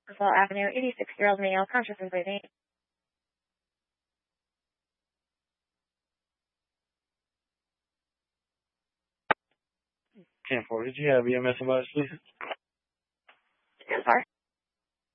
Roosevelt Avenue, 86-year-old male, conscious and breathing. 10-4, did you have EMS advice, please?